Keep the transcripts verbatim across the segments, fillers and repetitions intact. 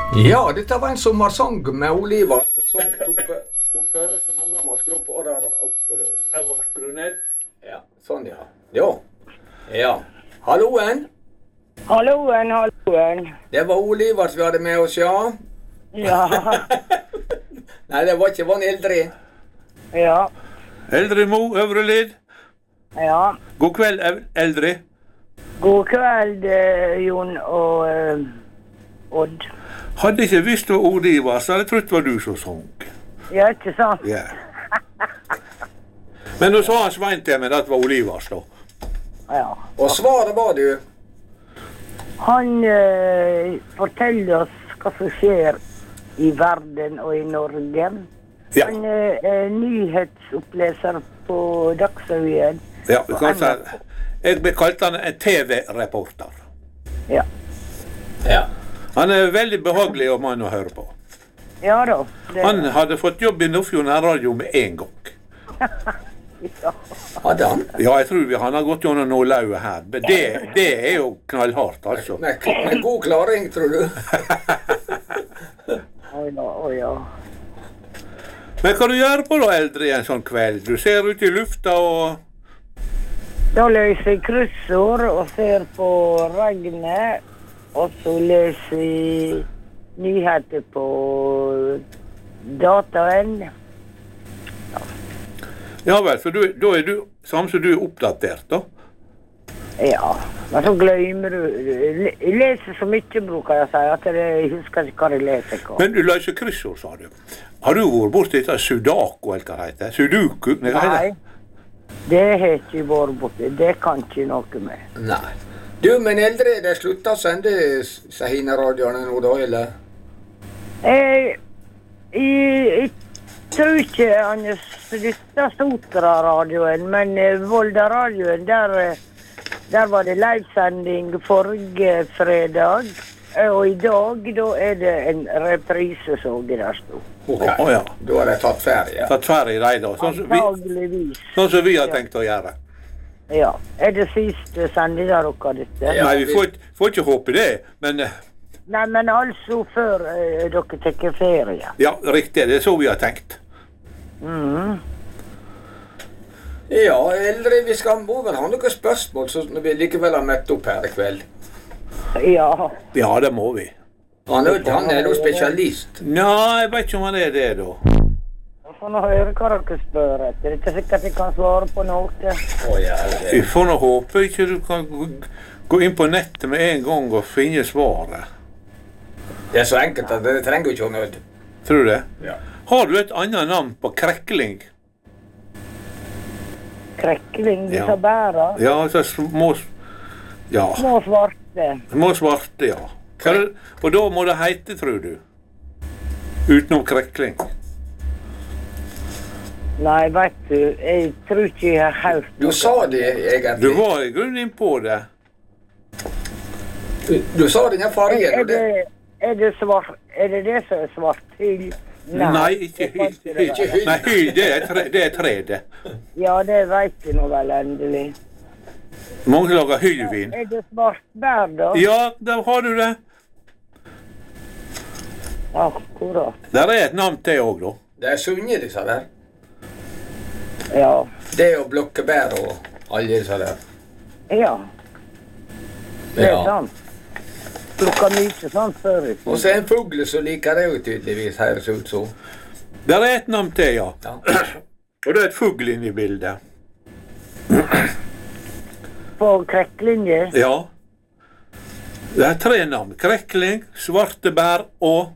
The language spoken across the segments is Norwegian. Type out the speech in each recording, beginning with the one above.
Ja, dette var en sommersang med Oliver som tok, tok før, så han må skru på der opp på det. Jeg må skru ned. Ja, sånn ja. Ja. Ja. Halloen. Halloen, halloen. Det var Oliver som vi hadde med oss, ja. Ja. Nei, det var ikke Van Eldre. Ja. Eldre Mo, Øvre Lid. Ja. God kveld, ev- Eldre. God kveld, eh, Jon og eh, Odd. Hadde ikke visst det var Oliver, så hadde jeg trodd det var du som sang. Ja, ikke sant? Ja. Men nå sa han Svein til meg at det var Olivers da. Ja. Og svaret var du. Han eh, forteller oss hva som skjer i verden og i Norge. Ja. Han er eh, nyhetsoppleser på Dagsrevyen. Ja, du kan si, jeg kalte han en T V-reporter. Ja. Ja. Han er veldig behagelig om han å høre på. Ja da. Det, Han hadde fått jobb i Nordfjord Radio med en gang. ja. Hadde han? Ja, jeg tror vi, han har gått gjennom nålauget her. Men det, det er jo knallhardt, altså. Med, med god klaring, tror du? Oi da, oi ja. Men hva du gjør på da, Eldre, en sånn kveld? Du ser ut i lufta og... Da løser jeg kryssord og ser på regnet, og så leser jeg nyheter på dataen. Ja vel, for du, da er du, samme som du er oppdatert da. Ja, men så glemmer du. Jeg leser så mye, bruker jeg si, at jeg husker ikke hva jeg leser. Hva. Men du løser kryssord, sa du. Har du vært borti dette Sudaku, eller hva det heter? Sudoku? Nei, hva heter det? Det har ikke vært borti. Det kan ikke noe med. Nei. Du, men Eldre, det slutta å sende Sahina-radioene nå da, eller? Jeg, jeg, jeg tror ikke han slutta Sotra-radioen, men eh, Volda-radioen, der, eh, der var det livesending forrige fredag. eh, Og i dag, da er det en reprise, så jeg der stod. Ok, Å, ja. da har jeg tatt ferie. Tatt ferie i deg da, sånn som vi, Antageligvis. sånn som vi har tenkt å gjøre. Ja. Er det siste sendinga dere dette? Ja. Nei, vi får, ikke- får ikke håpe det, men eh, Nei, men altså før eh, dere tar ferie. ja, riktig, det er så vi har tenkt. Mhm. Ja, Eldre, vi skal må vel ha noen spørsmål, så når vi likevel har møtt opp her i kveld. Ja. Ja, det må vi. Han er, han er jo spesialist. Nei, jeg vet ikke om han er det da. Jeg får nå høre hva dere spør etter. Det er ikke sikkert jeg kan svare på noe. Å, ja, Vi det. får nå håpe ikke du kan gå- gå inn på nettet med en gang og finne svaret. det er så enkelt at det trenger jo ikke å nød. Tror du det? Ja. Har du et annet navn på krekling? Krekling, disse Ja. bæra. Ja, så små... Ja, Små svarte. små svarte, ja. Hva er det- Og da må det heite, tror du? Utenom krekling. Nei, vet du, jeg tror ikke jeg har hørt Du sa det egentlig. Du var i grunnen inn på det. Du, du sa denne fargen. Er Og det, det, er det svart? Er det det som er svart? Hyll? Nei, ikke det kan hyll. ikke det Ikke være. hyll. Nei, hyll, det er tre, det. Er tre, det. Ja, det vet jeg nå vel endelig. Mange lager hyllvin. Er det svart bær, da? Ja, der har du det. Akkurat. Der er et navn til òg, da. det er sunne, disse der. Ja. Det er jo blokkebær og alle disse der. Ja, det er Ja. sant. Plukka mye sånt før i Og så er en fugl som liker det jo tydeligvis, høres ut som. Der er et navn til, ja. Ja. Og det er et fugl inne i bildet. På krekklinje. Ja. Det er tre navn. Krekling, svartebær og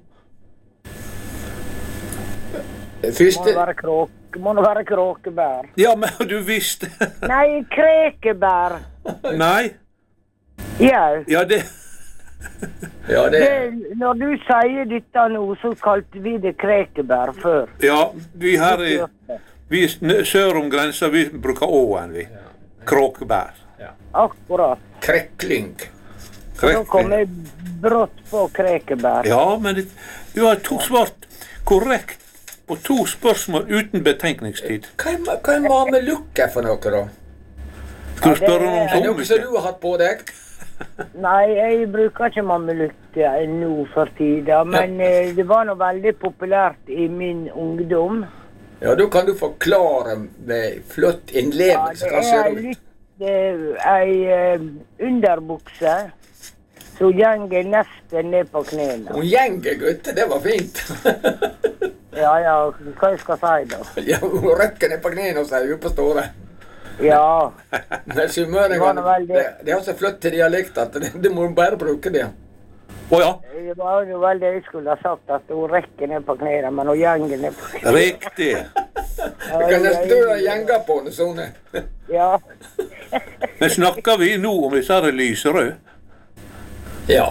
Må Første det være kråk. Må det være kråkebær. Ja, men du visste. Nei, krekebær. Nei. Ja. Ja, det Ja, det Det, når du sier dette nå, så kalte vi det krekebær før. Ja, vi her i vi s- sør om grensa, vi bruker åen, vi. Kråkebær. Akkurat. Krekling. Nå kom Krekling. jeg brått på krekebær. Ja, men det, du har to svart korrekt på to spørsmål uten betenkningstid. Hva er, hva er mamelukke for noe, da? Skal du spørre noe Er det om noe som sånn? du har hatt på deg? Nei, jeg bruker ikke mamelukke nå for tida, men eh, det var nå veldig populært i min ungdom. Ja, da kan du forklare med flott innlevelse. Ja, det er litt eh, ei eh, underbukse så gjenger nesten ned på knærne. Hun gjenger, gutter, det var fint. Ja, ja, hva jeg skal si da? Ja, hun røkker ned på knærne og sier på store. Ja. Men sunnmøringene, det, det har så flott dialekt at det, det må bare bruke det. Åja. Det var jo veldig jeg skulle ha sagt at hun rekker ned på knærne, men hun gjenger ned på knærne. Riktig. Det kan jeg stå og gjenge på henne, sånne. Ja. Men snakker vi nå om disse her lyserød? Ja.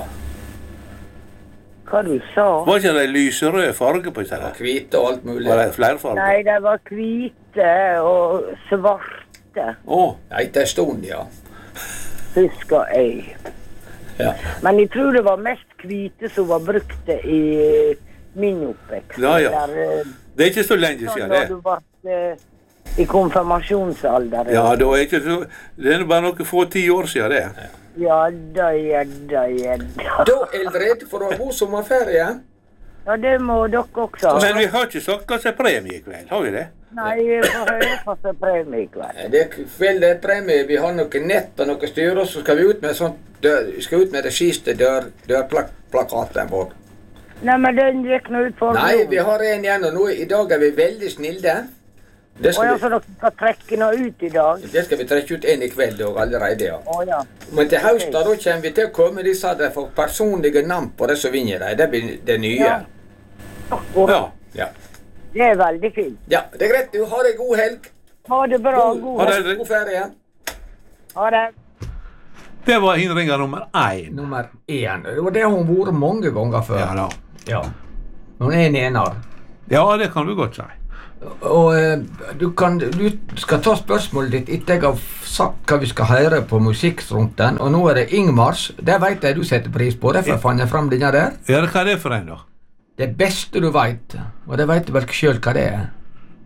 Hva du sa? Var ikke det lyserød farge på disse her? Hvite og alt mulig. Var det flere farger? Nei, det var hvite og svarte. Åh. Nei, det er stund, ja. Husker jeg. Ja. Men jeg tror det var mest hvite som var brukte i min oppvekst. Ja, ja. Der, eh, Det er ikke så lenge siden da det. du var eh, i konfirmasjonsalder. Ja, det er ikke så... Det er bare noen få ti år siden det. Ja da, ja da, ja da. Da, Eldred, får du ha god sommerferie? Ja, det må dere også ha. Men vi har ikke sagt hva som er premie i kveld, har vi det? Nei, jeg får høre hva som er premie i kveld. Det er kveld, det er premie. Vi har noen nett og noen styrer, så skal vi ut med sånt dør, vi skal ut med det siste dør, dørplakaten vår. Nei, men den gikk nå ut for Nei, vi har en igjen, og nå i dag er vi veldig snille. Det Å skal, ja, så dere skal trekke noe ut i dag? vi, det skal vi trekke ut en i kveld og allerede, ja. Å ja. Men til høsten da kommer vi til å komme disse der for personlige navn på det som vinner deg. Det blir det nye. Ja. Og Ja. Ja. det er veldig fint. Ja, det er greit. Du har en god helg. Ha det bra. God, God Ha helg. det. god ferie. Ha det. Det var innringer nummer én. Nummer én. Det var det hun vært mange ganger før. Ja da. Ja. Hun er en ener. Ja, det kan du godt si. Og eh, du, kan, du skal ta spørsmålet ditt etter jeg har sagt hva vi skal høre på musikkfronten. Og nå er det Ingmars. Det vet jeg du setter pris på. Derfor fant jeg fram denne der. Ja, hva er det for en da? Det beste du vet. Og det vet du vel selv hva det er.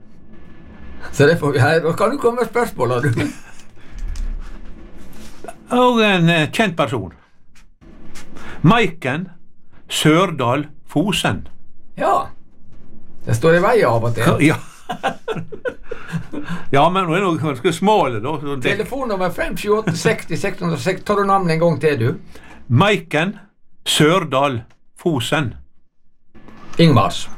Så det får vi høre. Og kan du komme med spørsmål, du? Og en eh, kjent person. Maiken Sørdal Fosen. Ja. Det står i veien av og til. Ja. Ja, men nå er det ganske smale da. så det- Telefonnummer fem sju åtte seks null seks null seks. Tar du navnet en gang til, du? Maiken Sørdal Fosen. Ingmars.